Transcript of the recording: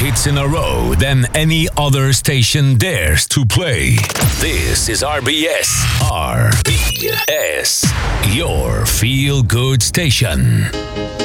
hits in a row than any other station dares to play. This is RBS. RBS, your feel good station.